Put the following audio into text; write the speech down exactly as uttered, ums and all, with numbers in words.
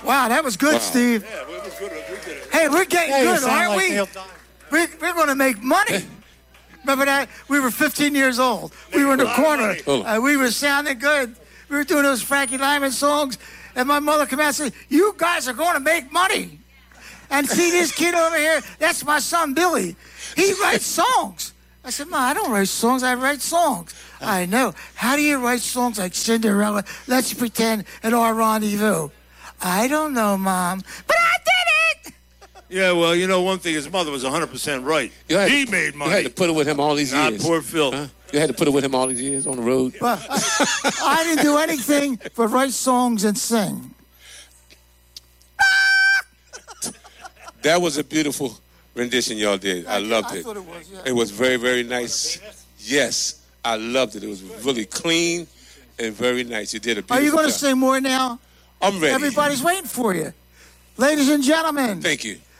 Wow, that was good, Wow. Steve. Yeah, we was good. We did it. Hey, we're getting Yeah, you good, sound aren't like we? Neil Diamond. we? We're going to make money. Remember that? We were fifteen years old. We were in the corner. Uh, we were sounding good. We were doing those Frankie Lyman songs. And my mother came out and said, you guys are going to make money. And see this kid over here? That's my son, Billy. He writes songs. I said, Ma, I don't write songs. I write songs. I know. How do you write songs like Cinderella, Let's Pretend, and Our Rendezvous? I don't know, Mom. But I did it! Yeah, well, you know one thing. His mother was one hundred percent right. You had He to- made money. You had to put it with him all these Not years. poor Phil. Huh? You had to put it with him all these years on the road. But I, I didn't do anything but write songs and sing. That was a beautiful rendition y'all did. I loved I it. thought it was, yeah. It was very, very nice. Yes, I loved it. It was really clean and very nice. You did a beautiful Are you going to job. sing more now? I'm ready. Everybody's waiting for you. Ladies and gentlemen, Thank you.